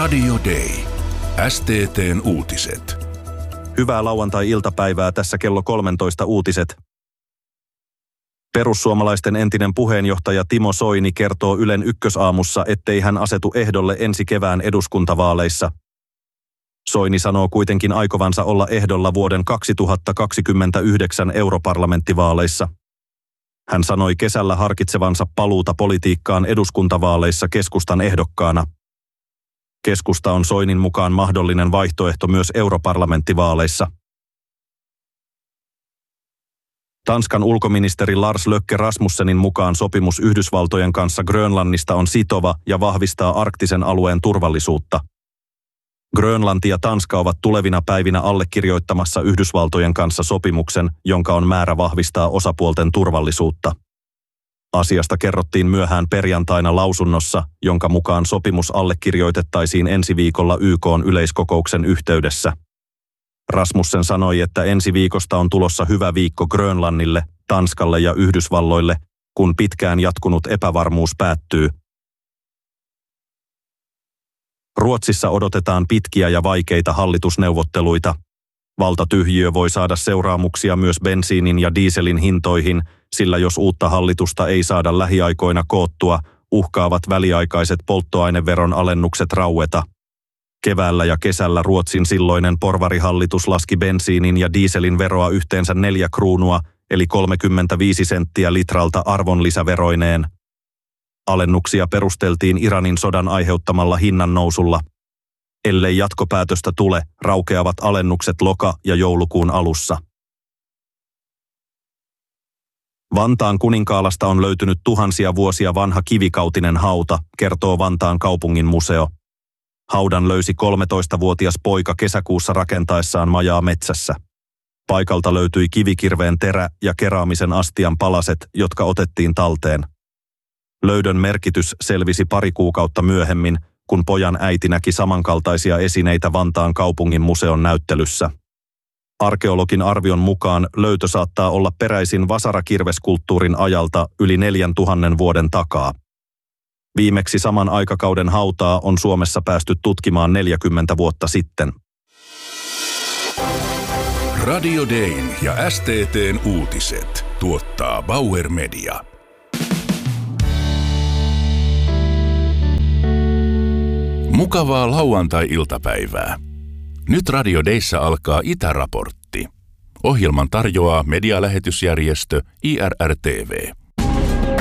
Radio Day. STT:n uutiset. Hyvää lauantai-iltapäivää, tässä kello 13 uutiset. Perussuomalaisten entinen puheenjohtaja Timo Soini kertoo Ylen Ykkösaamussa, ettei hän asetu ehdolle ensi kevään eduskuntavaaleissa. Soini sanoo kuitenkin aikovansa olla ehdolla vuoden 2029 europarlamenttivaaleissa. Hän sanoi kesällä harkitsevansa paluuta politiikkaan eduskuntavaaleissa keskustan ehdokkaana. Keskusta on Soinin mukaan mahdollinen vaihtoehto myös europarlamenttivaaleissa. Tanskan ulkoministeri Lars Løkke Rasmussenin mukaan sopimus Yhdysvaltojen kanssa Grönlannista on sitova ja vahvistaa arktisen alueen turvallisuutta. Grönlanti ja Tanska ovat tulevina päivinä allekirjoittamassa Yhdysvaltojen kanssa sopimuksen, jonka on määrä vahvistaa osapuolten turvallisuutta. Asiasta kerrottiin myöhään perjantaina lausunnossa, jonka mukaan sopimus allekirjoitettaisiin ensi viikolla YK:n yleiskokouksen yhteydessä. Rasmussen sanoi, että ensi viikosta on tulossa hyvä viikko Grönlannille, Tanskalle ja Yhdysvalloille, kun pitkään jatkunut epävarmuus päättyy. Ruotsissa odotetaan pitkiä ja vaikeita hallitusneuvotteluita. Valtatyhjiö voi saada seuraamuksia myös bensiinin ja dieselin hintoihin, sillä jos uutta hallitusta ei saada lähiaikoina koottua, uhkaavat väliaikaiset polttoaineveron alennukset raueta. Keväällä ja kesällä Ruotsin silloinen porvarihallitus laski bensiinin ja dieselin veroa yhteensä 4 kruunua, eli 35 senttiä litralta arvonlisäveroineen. Alennuksia perusteltiin Iranin sodan aiheuttamalla hinnannousulla. Ellei jatkopäätöstä tule, raukeavat alennukset loka- ja joulukuun alussa. Vantaan Kuninkaalasta on löytynyt tuhansia vuosia vanha kivikautinen hauta, kertoo Vantaan kaupungin museo. Haudan löysi 13-vuotias poika kesäkuussa rakentaessaan majaa metsässä. Paikalta löytyi kivikirveen terä ja keraamisen astian palaset, jotka otettiin talteen. Löydön merkitys selvisi pari kuukautta myöhemmin, kun pojan äiti näki samankaltaisia esineitä Vantaan kaupungin museon näyttelyssä. Arkeologin arvion mukaan löytö saattaa olla peräisin vasarakirveskulttuurin ajalta yli 4000 vuoden takaa. Viimeksi saman aikakauden hautaa on Suomessa päästy tutkimaan 40 vuotta sitten. Radio Dayn ja STT:n uutiset tuottaa Bauer Media. Mukavaa lauantai-iltapäivää. Nyt Radio Dayssä alkaa Itäraportti. Ohjelman tarjoaa medialähetysjärjestö IRR-TV.